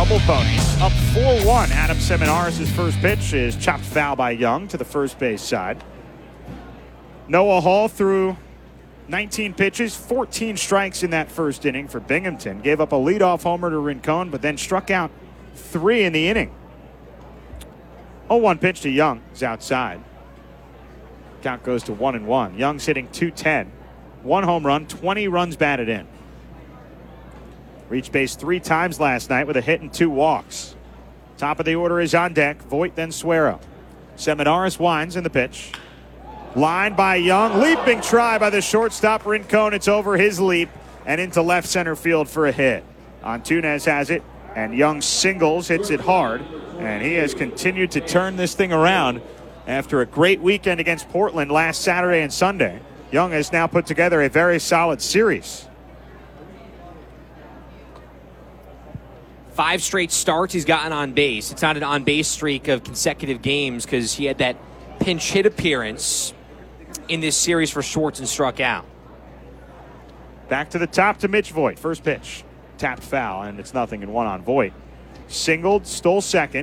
Humble Ponies up 4-1. Adam Seminaris' first pitch is chopped foul by Young to the first base side. Noah Hall threw 19 pitches, 14 strikes in that first inning for Binghamton. Gave up a leadoff homer to Rincon, but then struck out 3 in the inning. 0-1 pitch to Young is outside. Count goes to 1-1. Young's hitting .210. 1 home run, 20 runs batted in. Reached base 3 times last night with a hit and 2 walks. Top of the order is on deck. Voit, then Suero. Seminaris winds in the pitch. Line by Young. Leaping try by the shortstop Rincon. It's over his leap and into left center field for a hit. Antunes has it, and Young singles, hits it hard. And he has continued to turn this thing around after a great weekend against Portland last Saturday and Sunday. Young has now put together a very solid series. 5 straight starts he's gotten on base. It's not an on-base streak of consecutive games because he had that pinch hit appearance in this series for Schwartz and struck out. Back to the top to Mitch Voit. First pitch. Tapped foul, and it's 0-1 on Voit. Singled, stole second.